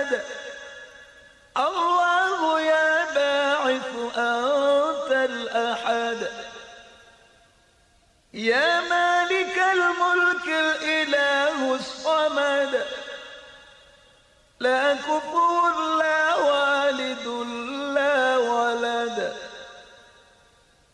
الصمد. الله يا باعث أنت الأحد، يا مالك الملك الإله الصمد. لا كفور